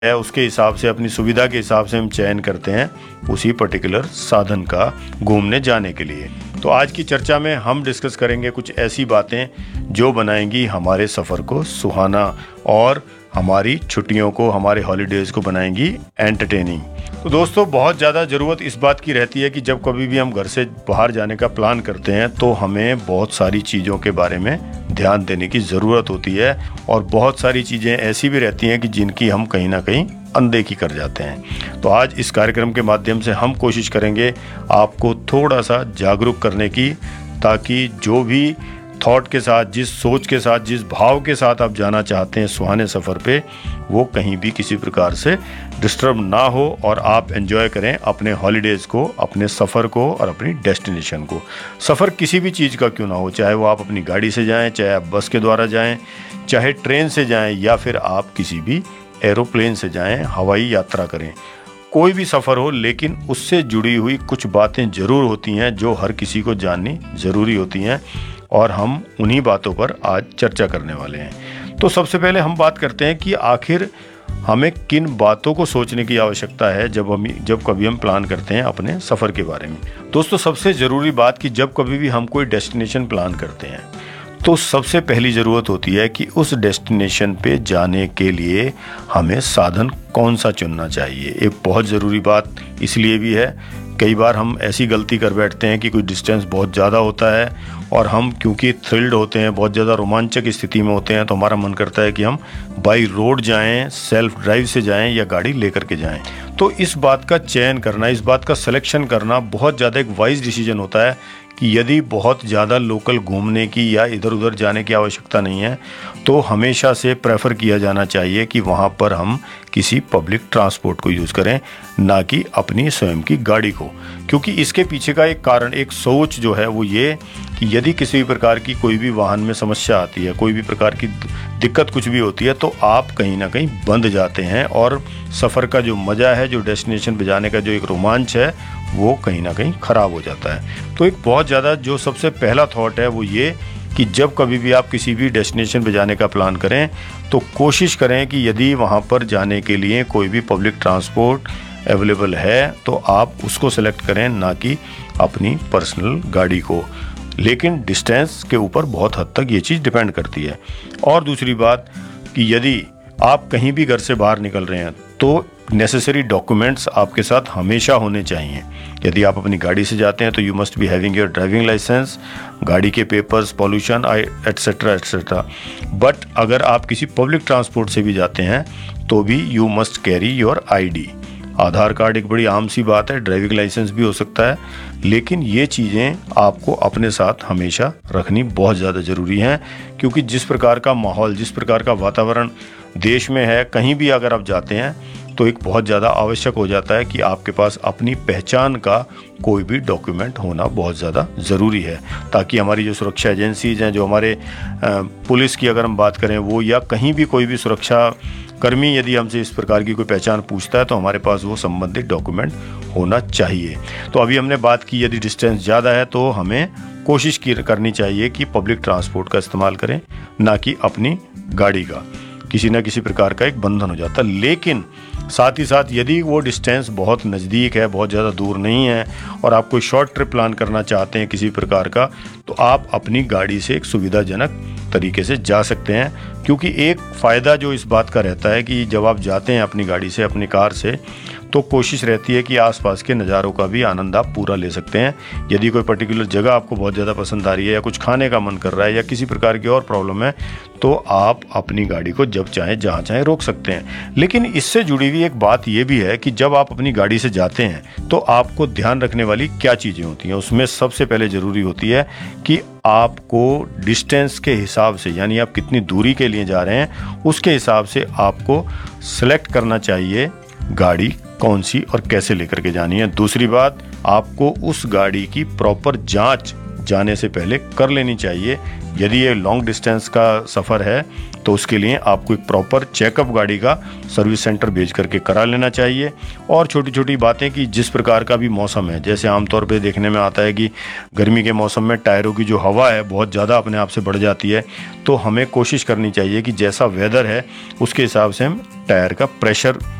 है उसके हिसाब से, अपनी सुविधा के हिसाब से हम चयन करते हैं उसी पर्टिकुलर साधन का घूमने जाने के लिए। तो आज की चर्चा में हम डिस्कस करेंगे कुछ ऐसी बातें जो बनाएंगी हमारे सफ़र को सुहाना और हमारी छुट्टियों को, हमारे हॉलीडेज़ को बनाएंगी एंटरटेनिंग। तो दोस्तों, बहुत ज़्यादा ज़रूरत इस बात की रहती है कि जब कभी भी हम घर से बाहर जाने का प्लान करते हैं तो हमें बहुत सारी चीज़ों के बारे में ध्यान देने की ज़रूरत होती है और बहुत सारी चीज़ें ऐसी भी रहती हैं कि जिनकी हम कहीं ना कहीं अनदेखी कर जाते हैं। तो आज इस कार्यक्रम के माध्यम से हम कोशिश करेंगे आपको थोड़ा सा जागरूक करने की, ताकि जो भी थॉट के साथ, जिस सोच के साथ, जिस भाव के साथ आप जाना चाहते हैं सुहाने सफ़र पे, वो कहीं भी किसी प्रकार से डिस्टर्ब ना हो और आप एंजॉय करें अपने हॉलीडेज़ को, अपने सफ़र को और अपनी डेस्टिनेशन को। सफ़र किसी भी चीज़ का क्यों ना हो, चाहे वो आप अपनी गाड़ी से जाएं, चाहे आप बस के द्वारा जाएं, चाहे ट्रेन से जाएं या फिर आप किसी भी एरोप्लेन से जाएं, हवाई यात्रा करें, कोई भी सफ़र हो, लेकिन उससे जुड़ी हुई कुछ बातें ज़रूर होती हैं जो हर किसी को जाननी ज़रूरी होती हैं और हम उन्हीं बातों पर आज चर्चा करने वाले हैं। तो सबसे पहले हम बात करते हैं कि आखिर हमें किन बातों को सोचने की आवश्यकता है जब कभी हम प्लान करते हैं अपने सफ़र के बारे में। दोस्तों, सबसे ज़रूरी बात कि जब कभी भी हम कोई डेस्टिनेशन प्लान करते हैं तो सबसे पहली ज़रूरत होती है कि उस डेस्टिनेशन पे जाने के लिए हमें साधन कौन सा चुनना चाहिए। एक बहुत ज़रूरी बात इसलिए भी है, कई बार हम ऐसी गलती कर बैठते हैं कि कोई डिस्टेंस बहुत ज़्यादा होता है और हम क्योंकि थ्रिल्ड होते हैं, बहुत ज़्यादा रोमांचक स्थिति में होते हैं, तो हमारा मन करता है कि हम बाई रोड जाएं, सेल्फ ड्राइव से जाएं या गाड़ी लेकर के जाएं। तो इस बात का चयन करना, इस बात का सिलेक्शन करना बहुत ज़्यादा एक वाइज डिसीजन होता है कि यदि बहुत ज़्यादा लोकल घूमने की या इधर उधर जाने की आवश्यकता नहीं है तो हमेशा से प्रेफर किया जाना चाहिए कि वहाँ पर हम किसी पब्लिक ट्रांसपोर्ट को यूज़ करें, ना कि अपनी स्वयं की गाड़ी को। क्योंकि इसके पीछे का एक कारण, एक सोच जो है वो ये कि यदि किसी भी प्रकार की कोई भी वाहन में समस्या आती है, कोई भी प्रकार की दिक्कत कुछ भी होती है, तो आप कहीं ना कहीं बंद जाते हैं और सफ़र का जो मज़ा है, जो डेस्टिनेशन पे जाने का जो एक रोमांच है, वो कहीं ना कहीं ख़राब हो जाता है। तो एक बहुत ज़्यादा जो सबसे पहला थॉट है वो ये कि जब कभी भी आप किसी भी डेस्टिनेशन पे जाने का प्लान करें तो कोशिश करें कि यदि वहाँ पर जाने के लिए कोई भी पब्लिक ट्रांसपोर्ट अवेलेबल है तो आप उसको सेलेक्ट करें, ना कि अपनी पर्सनल गाड़ी को। लेकिन डिस्टेंस के ऊपर बहुत हद तक ये चीज़ डिपेंड करती है। और दूसरी बात कि यदि आप कहीं भी घर से बाहर निकल रहे हैं तो नेसेसरी डॉक्यूमेंट्स आपके साथ हमेशा होने चाहिए। यदि आप अपनी गाड़ी से जाते हैं तो you must be having your driving licence, गाड़ी के papers, pollution etcetera etcetera. But अगर आप किसी पब्लिक ट्रांसपोर्ट से भी जाते हैं तो भी you must carry your ID. Aadhaar card एक बड़ी आम सी बात है, ड्राइविंग लाइसेंस भी हो सकता है, लेकिन ये चीज़ें आपको अपने साथ हमेशा रखनी बहुत ज़्यादा ज़रूरी हैं। क्योंकि जिस प्रकार का माहौल, जिस प्रकार का वातावरण देश में है, कहीं भी अगर आप जाते हैं तो एक बहुत ज़्यादा आवश्यक हो जाता है कि आपके पास अपनी पहचान का कोई भी डॉक्यूमेंट होना बहुत ज़्यादा ज़रूरी है, ताकि हमारी जो सुरक्षा एजेंसीज हैं, जो हमारे पुलिस की अगर हम बात करें वो, या कहीं भी कोई भी सुरक्षा कर्मी यदि हमसे इस प्रकार की कोई पहचान पूछता है तो हमारे पास वो संबंधित डॉक्यूमेंट होना चाहिए। तो अभी हमने बात की यदि डिस्टेंस ज़्यादा है तो हमें कोशिश करनी चाहिए कि पब्लिक ट्रांसपोर्ट का इस्तेमाल करें, ना कि अपनी गाड़ी का। किसी न किसी प्रकार का एक बंधन हो जाता है। लेकिन साथ ही साथ यदि वो डिस्टेंस बहुत नज़दीक है, बहुत ज़्यादा दूर नहीं है और आप कोई शॉर्ट ट्रिप प्लान करना चाहते हैं किसी प्रकार का, तो आप अपनी गाड़ी से एक सुविधाजनक तरीके से जा सकते हैं। क्योंकि एक फ़ायदा जो इस बात का रहता है कि जब आप जाते हैं अपनी गाड़ी से, अपनी कार से, तो कोशिश रहती है कि आसपास के नज़ारों का भी आनंद आप पूरा ले सकते हैं। यदि कोई पर्टिकुलर जगह आपको बहुत ज़्यादा पसंद आ रही है या कुछ खाने का मन कर रहा है या किसी प्रकार की और प्रॉब्लम है तो आप अपनी गाड़ी को जब चाहें जहाँ चाहें रोक सकते हैं। लेकिन इससे जुड़ी हुई एक बात ये भी है कि जब आप अपनी गाड़ी से जाते हैं तो आपको ध्यान रखने वाली क्या चीज़ें होती हैं। उसमें सबसे पहले ज़रूरी होती है कि आपको डिस्टेंस के हिसाब से, यानी आप कितनी दूरी के लिए जा रहे हैं उसके हिसाब से आपको सेलेक्ट करना चाहिए गाड़ी कौन सी और कैसे लेकर के जानी है। दूसरी बात, आपको उस गाड़ी की प्रॉपर जांच जाने से पहले कर लेनी चाहिए। यदि ये लॉन्ग डिस्टेंस का सफ़र है तो उसके लिए आपको एक प्रॉपर चेकअप गाड़ी का सर्विस सेंटर भेज करके करा लेना चाहिए। और छोटी छोटी बातें कि जिस प्रकार का भी मौसम है, जैसे आमतौर पे देखने में आता है कि गर्मी के मौसम में टायरों की जो हवा है बहुत ज़्यादा अपने आप से बढ़ जाती है, तो हमें कोशिश करनी चाहिए कि जैसा वेदर है उसके हिसाब से हम टायर का प्रेशर